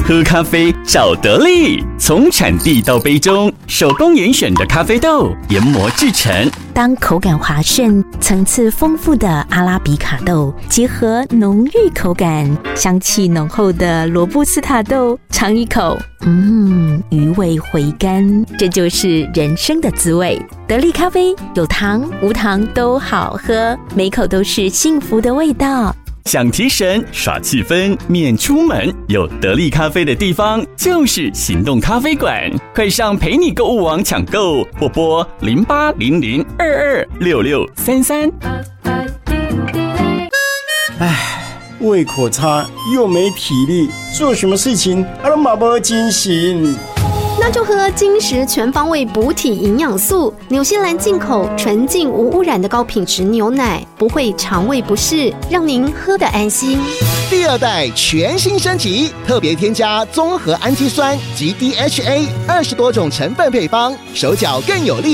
喝咖啡找得力，从产地到杯中，手工严选的咖啡豆研磨制成。 当口感滑顺、层次丰富的阿拉比卡豆结合浓郁口感、香气浓厚的罗布斯塔豆，尝一口，余味回甘，这就是人生的滋味。得力咖啡有糖无糖都好喝，每口都是幸福的味道。 想提神耍气氛免出门，有得力咖啡的地方就是行动咖啡馆，快上陪你购物网抢购，或拨0800226633。 胃口差又没体力，做什么事情都没精神。 那就喝金石全方位补体营养素，纽西兰进口纯净无污染的高品质牛奶，不会肠胃不适，让您喝得安心。 第二代全新升级，特别添加综合氨基酸及 DHA 20多种成分配方，手脚更有力。